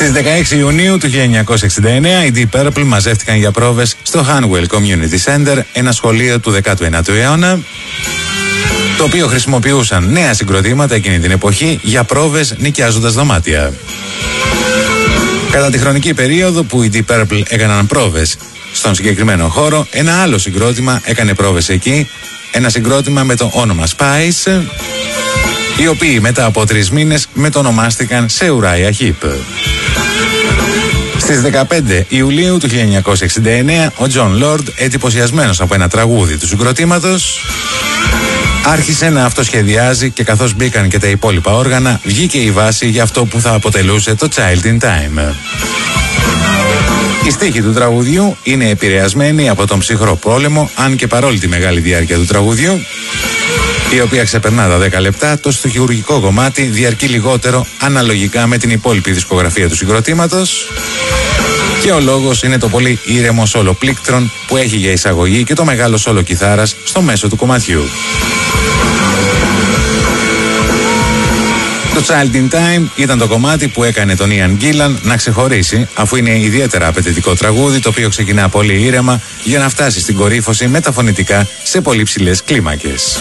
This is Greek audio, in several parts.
Στις 16 Ιουνίου του 1969 οι Deep Purple μαζεύτηκαν για πρόβες στο Hanwell Community Center, ένα σχολείο του 19ου αιώνα, το οποίο χρησιμοποιούσαν νέα συγκροτήματα εκείνη την εποχή για πρόβες νοικιάζοντας δωμάτια. Κατά τη χρονική περίοδο που οι Deep Purple έκαναν πρόβες στον συγκεκριμένο χώρο, ένα άλλο συγκρότημα έκανε πρόβες εκεί, ένα συγκρότημα με το όνομα Spice, οι οποίοι μετά από 3 μήνες μετονομάστηκαν σε Uriah Heep. Στις 15 Ιουλίου του 1969 ο John Lord, εντυπωσιασμένος από ένα τραγούδι του συγκροτήματος, άρχισε να αυτοσχεδιάζει και καθώς μπήκαν και τα υπόλοιπα όργανα, βγήκε η βάση για αυτό που θα αποτελούσε το Child in Time. Οι στίχοι του τραγουδιού είναι επηρεασμένοι από τον ψυχρό πόλεμο, αν και παρόλη τη μεγάλη διάρκεια του τραγουδιού, η οποία ξεπερνά τα 10 λεπτά, το στοιχουργικό κομμάτι διαρκεί λιγότερο αναλογικά με την υπόλοιπη δισκογραφία του συγκροτήματος, και ο λόγος είναι το πολύ ήρεμο σόλο πλήκτρων που έχει για εισαγωγή και το μεγάλο σόλο κιθάρας στο μέσο του κομματιού. Το Child in Time ήταν το κομμάτι που έκανε τον Ian Gillan να ξεχωρίσει, αφού είναι ιδιαίτερα απαιτητικό τραγούδι, το οποίο ξεκινά πολύ ήρεμα για να φτάσει στην κορύφωση με τα φωνητικά σε πολύ ψηλές κλίμακες.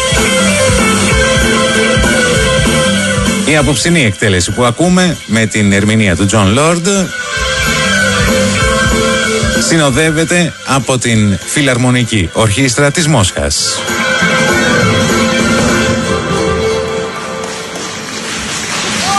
Η απόψινή εκτέλεση που ακούμε με την ερμηνεία του John Lord συνοδεύεται από την Φιλαρμονική Ορχήστρα της Μόσχας.